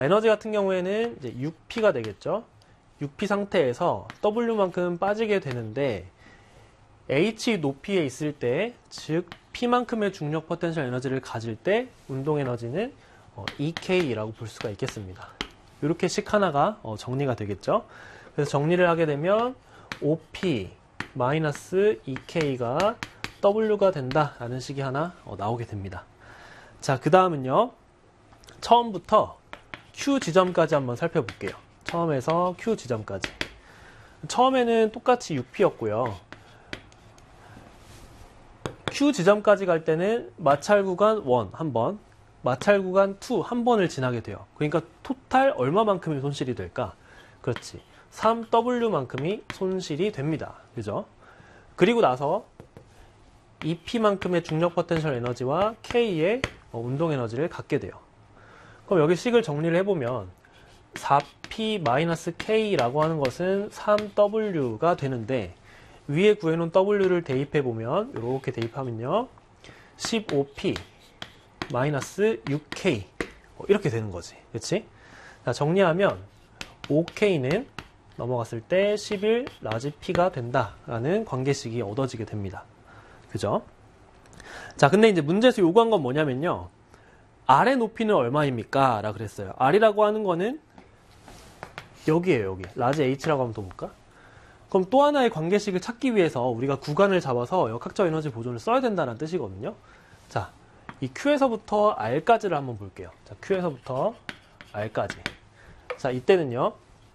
에너지 같은 경우에는 이제 6P가 되겠죠. 6P 상태에서 W만큼 빠지게 되는데 H 높이에 있을 때, 즉 P만큼의 중력 포텐셜 에너지를 가질 때 운동 에너지는 EK라고 볼 수가 있겠습니다. 이렇게 식 하나가 정리가 되겠죠. 그래서 정리를 하게 되면 OP 마이너스 EK가 W가 된다라는 식이 하나 나오게 됩니다. 자, 그 다음은요. 처음부터 Q 지점까지 한번 살펴볼게요. 처음에서 Q 지점까지. 처음에는 똑같이 6P였고요. Q 지점까지 갈 때는 마찰 구간 1 한 번, 마찰 구간 2 한 번을 지나게 돼요. 그러니까 토탈 얼마만큼의 손실이 될까? 그렇지. 3W만큼이 손실이 됩니다. 그죠? 그리고 나서 EP만큼의 중력 포텐셜 에너지와 K의 운동 에너지를 갖게 돼요. 그럼 여기 식을 정리를 해보면 4P-K라고 하는 것은 3W가 되는데 위에 구해놓은 W를 대입해보면 이렇게 대입하면요 15P-6K 이렇게 되는 거지. 그치? 자, 정리하면 5K는 넘어갔을 때 11 라지 P가 된다라는 관계식이 얻어지게 됩니다. 그죠? 자, 근데 이제 문제에서 요구한 건 뭐냐면요. R의 높이는 얼마입니까? 라 그랬어요. R이라고 하는 거는 여기에요, 여기. 라지 H라고 하면 더 볼까? 그럼 또 하나의 관계식을 찾기 위해서 우리가 구간을 잡아서 역학적 에너지 보존을 써야 된다는 뜻이거든요. 자, 이 Q에서부터 R까지를 한번 볼게요. 자, Q에서부터 R까지. 자, 이때는요.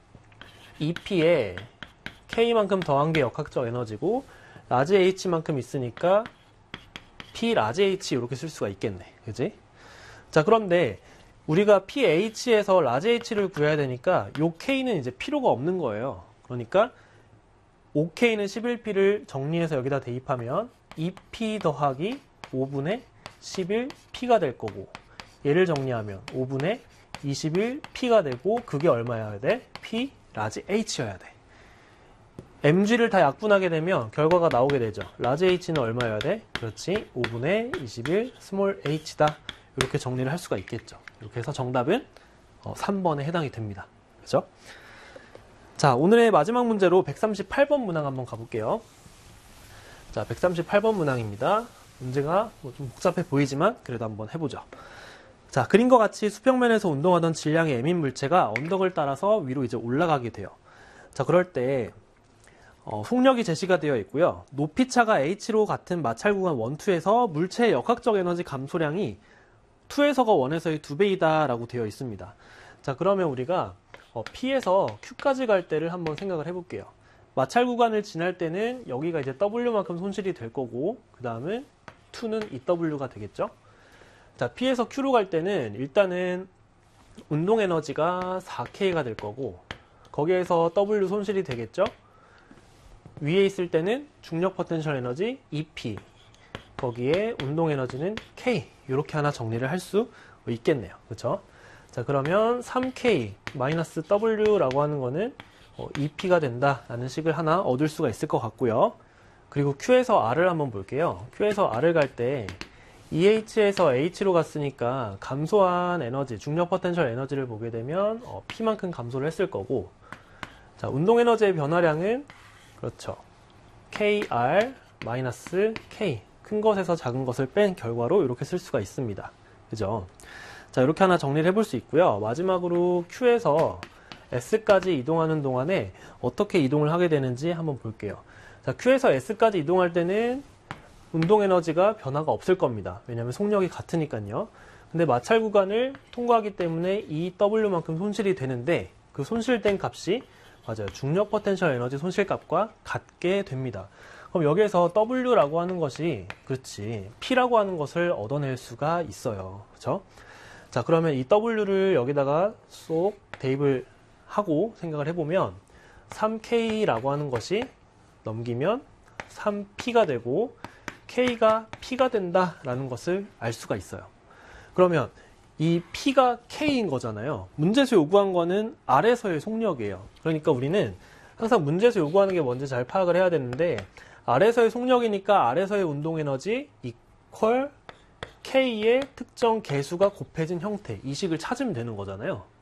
EP에 K만큼 더한 게 역학적 에너지고 라지 H만큼 있으니까 P 라지 H 이렇게 쓸 수가 있겠네. 그지? 자, 그런데 우리가 PH에서 라지 H를 구해야 되니까 요 K는 이제 필요가 없는 거예요. 그러니까 5K는 11P를 정리해서 여기다 대입하면 2P 더하기 5분의 11P가 될 거고 얘를 정리하면 5분의 21P가 되고 그게 얼마여야 돼? P 라지 H여야 돼. mg를 다 약분하게 되면 결과가 나오게 되죠. 라지 h는 얼마여야 돼? 그렇지. 5분의 21 스몰 h다. 이렇게 정리를 할 수가 있겠죠. 이렇게 해서 정답은 3번에 해당이 됩니다. 그죠? 자, 오늘의 마지막 문제로 138번 문항 한번 가볼게요. 자, 138번 문항입니다. 문제가 좀 복잡해 보이지만 그래도 한번 해보죠. 자, 그림과 같이 수평면에서 운동하던 질량의 m인 물체가 언덕을 따라서 위로 이제 올라가게 돼요. 자, 그럴 때 속력이 제시가 되어 있고요. 높이차가 h로 같은 마찰 구간 1, 2에서 물체의 역학적 에너지 감소량이 2에서가 1에서의 2배이다 라고 되어 있습니다. 자, 그러면 우리가 P에서 Q까지 갈 때를 한번 생각을 해볼게요. 마찰 구간을 지날 때는 여기가 이제 W만큼 손실이 될 거고 그 다음은 2는 EW가 되겠죠. 자, P에서 Q로 갈 때는 일단은 운동 에너지가 4K가 될 거고 거기에서 W 손실이 되겠죠. 위에 있을 때는 중력 포텐셜 에너지 EP, 거기에 운동 에너지는 K, 이렇게 하나 정리를 할 수 있겠네요. 그렇죠? 자, 그러면 3K-W라고 하는 거는 EP가 된다라는 식을 하나 얻을 수가 있을 것 같고요. 그리고 Q에서 R을 한번 볼게요. Q에서 R을 갈 때 EH에서 H로 갔으니까 감소한 에너지, 중력 포텐셜 에너지를 보게 되면 P만큼 감소를 했을 거고, 자, 운동 에너지의 변화량은 그렇죠. KR-K, 큰 것에서 작은 것을 뺀 결과로 이렇게 쓸 수가 있습니다. 그죠? 자, 이렇게 하나 정리를 해볼 수 있고요. 마지막으로 Q에서 S까지 이동하는 동안에 어떻게 이동을 하게 되는지 한번 볼게요. 자, Q에서 S까지 이동할 때는 운동 에너지가 변화가 없을 겁니다. 왜냐하면 속력이 같으니까요. 근데 마찰 구간을 통과하기 때문에 EW만큼 손실이 되는데 그 손실된 값이 맞아요. 중력 포텐셜 에너지 손실값과 같게 됩니다. 그럼 여기에서 W라고 하는 것이 그렇지 P라고 하는 것을 얻어낼 수가 있어요. 그렇죠? 자, 그러면 이 W를 여기다가 쏙 대입을 하고 생각을 해보면 3K라고 하는 것이 넘기면 3P가 되고 K가 P가 된다라는 것을 알 수가 있어요. 그러면 이 P가 K인 거잖아요. 문제에서 요구한 거는 R에서의 속력이에요. 그러니까 우리는 항상 문제에서 요구하는 게 뭔지 잘 파악을 해야 되는데 R에서의 속력이니까 R에서의 운동에너지 이퀄 K의 특정 개수가 곱해진 형태, 이 식을 찾으면 되는 거잖아요.